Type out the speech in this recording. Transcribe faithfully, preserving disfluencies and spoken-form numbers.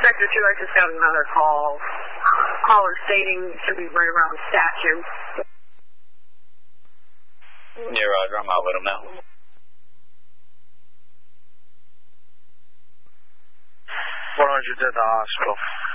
Sector two, I just got another call. Caller stating it should be right around the statue. Yeah, Roger. I'm out with him now. one hundred's at the hospital.